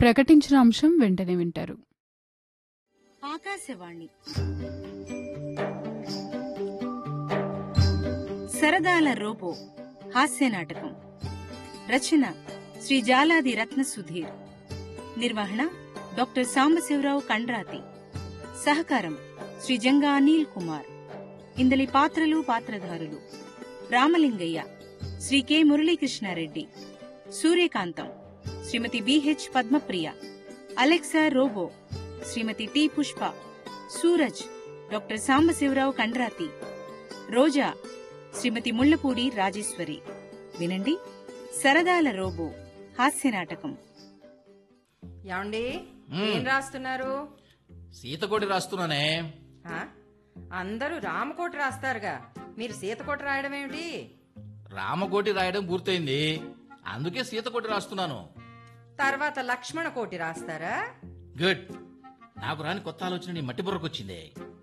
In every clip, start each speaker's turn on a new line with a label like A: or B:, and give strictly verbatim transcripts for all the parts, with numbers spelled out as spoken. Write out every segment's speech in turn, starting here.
A: ప్రకటించిన అంశం వెంటనే వింటారు.
B: ఆకాశవాణి సరదాల రోబో హాస్య నాటకం. రచన శ్రీ జాలాది రత్న సుధీర్. నిర్వహణ డాక్టర్ సాంబశివరావు కండ్రాతి. సహకారం శ్రీ జంగా అనిల్ కుమార్. ఇందలి పాత్రలు పాత్రధారులు: రామలింగయ్య శ్రీ కె మురళీకృష్ణారెడ్డి, సూర్యకాంతం శ్రీమతి బిహెచ్ పద్మప్రియ, అలెక్సా రోబో శ్రీమతి టి పుష్ప, సూరజ్ డాక్టర్ సాంబశివరావు కండ్రాతి, రోజా శ్రీమతి ముళ్లపూడి రాజేశ్వరి. వినండి సరదాల రోబో హాస్య నాటకం.
C: ఏమండి, ఏం రాస్తున్నారు?
D: సీతకోటి రాస్తున్నానే.
C: ఆ? అందరూ రామకోటి రాస్తారుగా, మీరు సీతకోటి రాయడం ఏమిటి?
D: రామకోటి రాయడం పూర్తయింది, అందుకే సీతకోటి రాస్తున్నాను.
C: తర్వాత లక్ష్మణ కోటి రాస్తారా?
D: గుడ్. నాకు రాని కొత్త ఆలోచన నీ మట్టి బుర్రకొచ్చింది.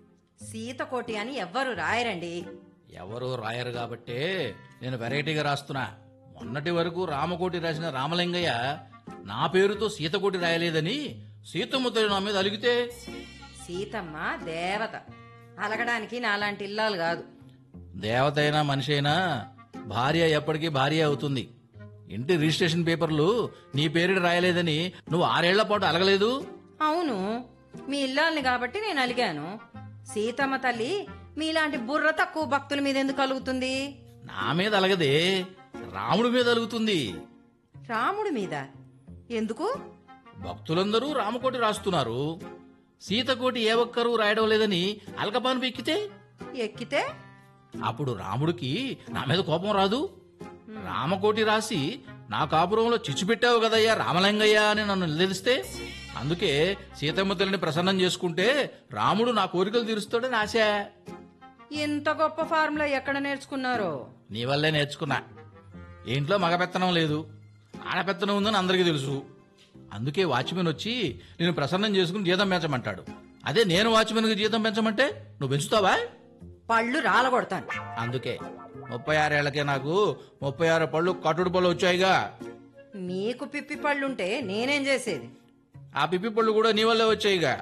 C: సీతకోటి అని ఎవ్వరు రాయరండి.
D: ఎవరూ రాయరు కాబట్టే నేను వెరైటీగా రాస్తున్నా. మొన్నటి వరకు రామకోటి రాసిన రామలింగయ్య నా పేరుతో సీతకోటి రాయలేదని సీతమ్మ నా మీద అలిగితే,
C: సీతమ్మ దేవత, అలగడానికి నాలాంటి ఇల్లాలు కాదు.
D: దేవత అయినా మనిషి అయినా భార్య ఎప్పటికీ భార్య అవుతుంది. ఇంటి రిజిస్ట్రేషన్ పేపర్లు నీ పేరు రాయలేదని నువ్వు ఆరేళ్ల పాటు అలగలేదు.
C: అవును, మీ ఇల్లాల్ని కాబట్టి నేను అలిగాను. సీతమ్మ తల్లి మీలాంటి బుర్ర తక్కువ భక్తుల మీద ఎందుకు అలుగుతుంది?
D: నా మీద అలగదే, రాముడి మీద అలుగుతుంది.
C: రాముడి మీద ఎందుకు?
D: భక్తులందరూ రామకోటి రాస్తున్నారు, సీతకోటి ఏ ఒక్కరూ రాయడం లేదని అలకపాను ఎక్కితే
C: ఎక్కితే
D: అప్పుడు రాముడికి నా మీద కోపం రాదు? రామకోటి రాసి నా కాపురంలో చిచ్చు పెట్టావు కదయ్యా రామలింగయ్య అని నన్ను నిలదీస్తే, అందుకే సీతమ్మ తల్లిని ప్రసన్నం చేసుకుంటే రాముడు నా కోరికలు తీరుస్తాడని ఆశ.
C: ఇంత గొప్ప ఫార్ములా ఎక్కడ నేర్చుకున్నారో?
D: నీ వల్లే నేర్చుకున్నా. ఇంట్లో మగ పెత్తనం లేదు, ఆడపెత్తనం ఉందని అందరికీ తెలుసు. అందుకే వాచ్మెన్ వచ్చి నేను ప్రసన్నం చేసుకుని జీతం పెంచమంటాడు. అదే నేను వాచ్మెన్కి జీతం పెంచమంటే నువ్వు పెంచుతావా?
C: పళ్ళు రాలగొడతాను.
D: అందుకే ముప్పై ఆరేళ్లకే నాకు ముప్పై ఆరు పళ్ళు కట్టుడు పళ్ళు వచ్చాయిగా.
C: మీకు పిప్పి పళ్ళుంటే నేనేం చేసేది?
D: ఆ పిప్పి పళ్ళు కూడా నీ వల్లే వచ్చాయిగా.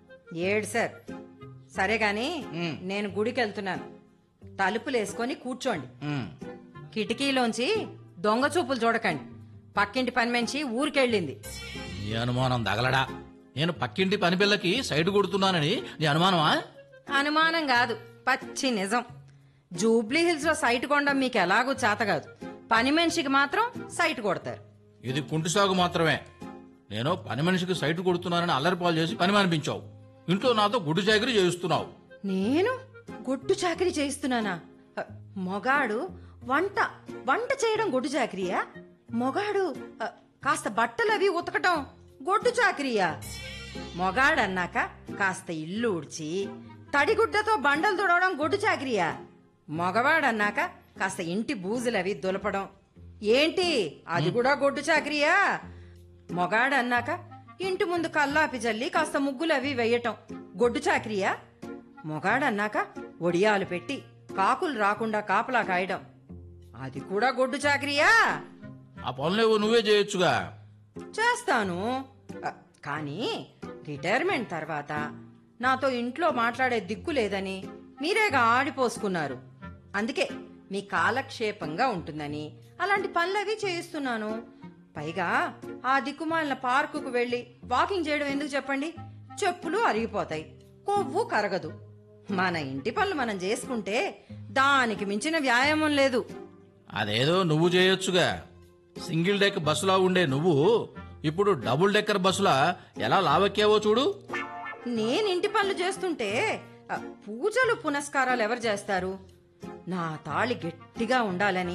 C: ఏడు సార్. సరే గాని
D: ఉమ్.
C: నేను గుడికి వెళ్తున్నాను. తలుపులేసుకొని కూర్చోండి.
D: ఉమ్.
C: కిటికీలోంచి దొంగ చూపులు చూడకండి. పక్కింటి పని మంచి ఊరికెళ్ళింది.
D: నీ అనుమానం దగలడా? నేను పక్కింటి పని పిల్లకి సైడ్ కొడుతున్నానని నీ అనుమానమా?
C: అనుమానం కాదు, పచ్చి నిజం. జూబ్లీ హిల్స్ లో సైట్ కొనడం మీకు ఎలాగూ చేత కాదు. పని మనిషికి మాత్రం సైట్ కొడతారు.
D: ఇది కుంటి సాగు మాత్రమే. నేను పని మనిషికి సైట్ కొడుతున్నానని అల్లరిపాలు చేసి పని అనిపించావు. ఇంట్లో నాతో గుడ్డు చాకరీ చేయిస్తున్నావు.
C: నేను గొడ్డు చాకరీ చేయిస్తున్నానా? అ, మొగాడు వంట వంట చేయడం గొడ్డు చాకరీయా? మొగాడు అ, కాస్త బట్టలు అవి ఉతకటం గొడ్డు చాకరీయా? మొగాడన్నాక కాస్త ఇల్లు ఊడ్చి తడిగుడ్డతో బండలు తుడవడం గొడ్డు చాకరీయా? మగవాడన్నాక కాస్త ఇంటి బూజులవి దులపడం ఏంటి, అది కూడా గొడ్డు చాకరీయా? మొగాడన్నాక ఇంటి ముందు కల్లాపి జల్లి కాస్త ముగ్గులవి వెయ్యటం గొడ్డు చాకరీయా? మొగాడన్నాక ఒడియాలు పెట్టి కాకులు రాకుండా కాపలా కాయడం అది కూడా గొడ్డు చాకరీయా?
D: ఆ పనులేవో నువ్వే చేయొచ్చుగా.
C: చేస్తాను. అ, కానీ రిటైర్మెంట్ తర్వాత నాతో ఇంట్లో మాట్లాడే దిక్కు లేదని మీరేగా ఆడిపోసుకున్నారు. అందుకే మీ కాలక్షేపంగా ఉంటుందని అలాంటి పనులవి చేయిస్తున్నాను. పైగా ఆ దిక్కుమాలిన పార్కుకు వెళ్లి వాకింగ్ చేయడం ఎందుకు చెప్పండి? చెప్పులు అరిగిపోతాయి, కొవ్వు కరగదు. మన ఇంటి పనులు మనం చేసుకుంటే దానికి మించిన వ్యాయామం లేదు.
D: అదేదో నువ్వు చేయొచ్చుగా. సింగిల్ డెక్ బస్సులా ఉండే నువ్వు ఇప్పుడు డబుల్ డెక్కర్ బస్సులా ఎలా లావెక్కావో చూడు.
C: నేను ఇంటి పనులు చేస్తుంటే అ, పూజలు పునస్కారాలు ఎవరు చేస్తారు? నా తాళి గట్టిగా ఉండాలని